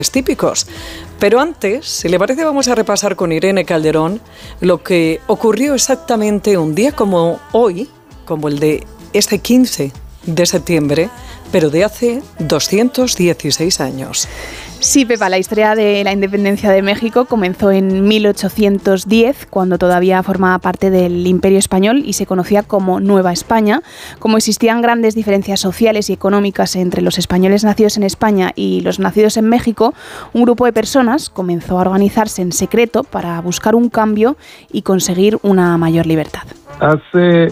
típicos. Pero antes, si le parece, vamos a repasar con Irene Calderón lo que ocurrió exactamente un día como hoy, como el de este 15 de septiembre, pero de hace 216 años. Sí, Pepa, la historia de la independencia de México comenzó en 1810, cuando todavía formaba parte del Imperio Español y se conocía como Nueva España. Como existían grandes diferencias sociales y económicas entre los españoles nacidos en España y los nacidos en México, un grupo de personas comenzó a organizarse en secreto para buscar un cambio y conseguir una mayor libertad. Hace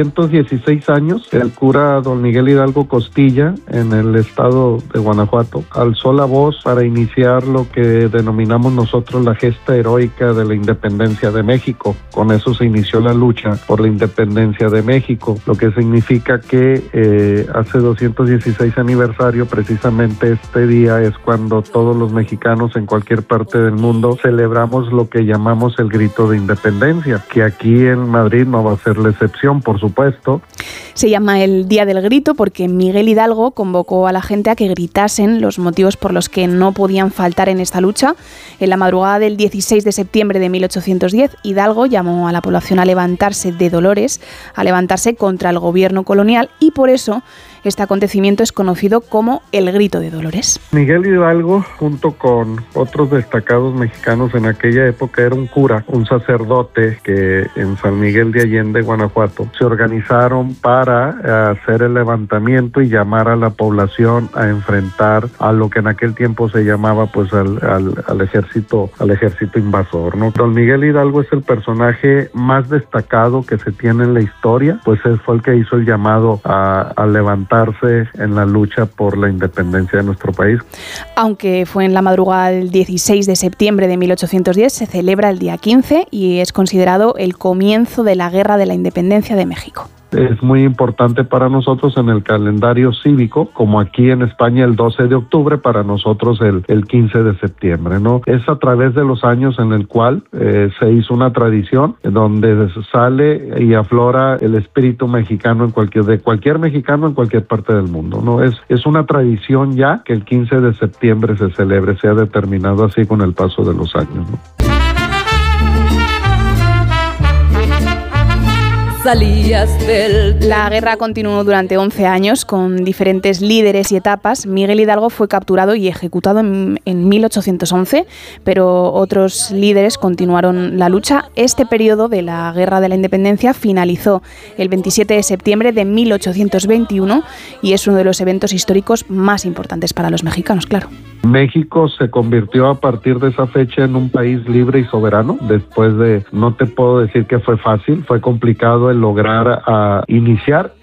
216 años, el cura don Miguel Hidalgo Costilla, en el estado de Guanajuato, alzó la voz para iniciar lo que denominamos nosotros la gesta heroica de la independencia de México. Con eso se inició la lucha por la independencia de México, lo que significa que hace 216 aniversario, precisamente este día es cuando todos los mexicanos en cualquier parte del mundo celebramos lo que llamamos el grito de independencia, que aquí en Madrid no va a ser la excepción, por supuesto. Se llama el Día del Grito porque Miguel Hidalgo convocó a la gente a que gritasen los motivos por los que no podían faltar en esta lucha. En la madrugada del 16 de septiembre de 1810, Hidalgo llamó a la población a levantarse de dolores, a levantarse contra el gobierno colonial, y por eso este acontecimiento es conocido como el Grito de Dolores. Miguel Hidalgo, junto con otros destacados mexicanos en aquella época, era un cura, un sacerdote que en San Miguel de Allende, Guanajuato, se organizaron para hacer el levantamiento y llamar a la población a enfrentar a lo que en aquel tiempo se llamaba pues al ejército invasor, ¿no? Don Miguel Hidalgo es el personaje más destacado que se tiene en la historia, pues él fue el que hizo el llamado a levantar en la lucha por la independencia de nuestro país. Aunque fue en la madrugada del 16 de septiembre de 1810, se celebra el día 15 y es considerado el comienzo de la Guerra de la Independencia de México. Es muy importante para nosotros en el calendario cívico, como aquí en España el 12 de octubre, para nosotros el 15 de septiembre, ¿no? Es a través de los años en el cual se hizo una tradición donde sale y aflora el espíritu mexicano de cualquier mexicano en cualquier parte del mundo, ¿no? Es una tradición ya que el 15 de septiembre se celebre, se ha determinado así con el paso de los años, ¿no? La guerra continuó durante 11 años con diferentes líderes y etapas. Miguel Hidalgo fue capturado y ejecutado en 1811, pero otros líderes continuaron la lucha. Este periodo de la Guerra de la Independencia finalizó el 27 de septiembre de 1821 y es uno de los eventos históricos más importantes para los mexicanos, claro. México se convirtió a partir de esa fecha en un país libre y soberano. Después de, no te puedo decir que fue fácil, fue complicado el lograr iniciar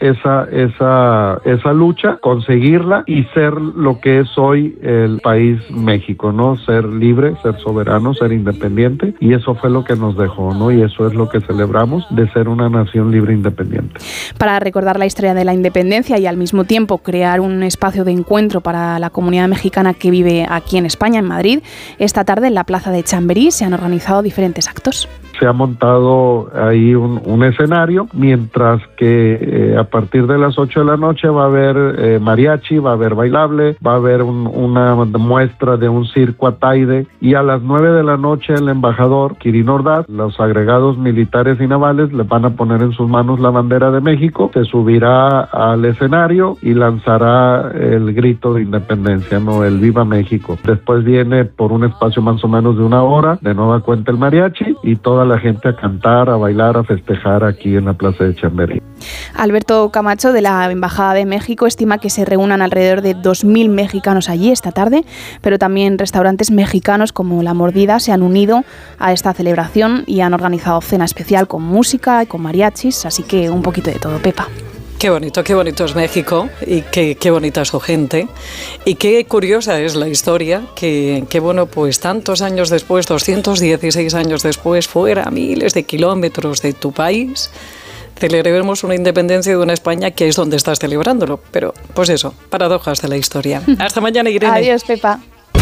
esa lucha, conseguirla y ser lo que es hoy el país México, ¿no? Ser libre, ser soberano, ser independiente, y eso fue lo que nos dejó, ¿no? Y eso es lo que celebramos, de ser una nación libre e independiente. Para recordar la historia de la independencia y al mismo tiempo crear un espacio de encuentro para la comunidad mexicana que vive aquí en España, en Madrid, esta tarde en la Plaza de Chamberí se han organizado diferentes actos. Se ha montado ahí un escenario, mientras que a partir de las 8 de la noche va a haber mariachi, va a haber bailable, va a haber una muestra de un circo Ataide, y a las 9 de la noche el embajador Quirino Ordaz, los agregados militares y navales le van a poner en sus manos la bandera de México, se subirá al escenario y lanzará el grito de independencia, ¿no? El Viva México. Después viene por un espacio más o menos de una hora, de nueva cuenta el mariachi, y toda la gente a cantar, a bailar, a festejar aquí en la Plaza de Chamberí. Alberto Camacho, de la Embajada de México, estima que se reúnan alrededor de 2.000 mexicanos allí esta tarde, pero también restaurantes mexicanos como La Mordida se han unido a esta celebración y han organizado cena especial con música y con mariachis, así que un poquito de todo, Pepa. Qué bonito es México y qué bonita es su gente y qué curiosa es la historia que bueno, pues tantos años después, 216 años después, fuera a miles de kilómetros de tu país, celebremos una independencia de una España que es donde estás celebrándolo. Pero, pues eso, paradojas de la historia. Hasta mañana, Irene. Adiós, Pepa.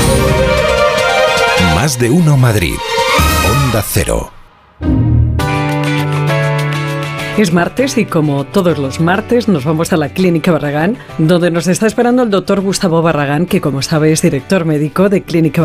Más de uno Madrid. Onda Cero. Es martes y como todos los martes nos vamos a la Clínica Barragán, donde nos está esperando el doctor Gustavo Barragán, que como sabe es director médico de Clínica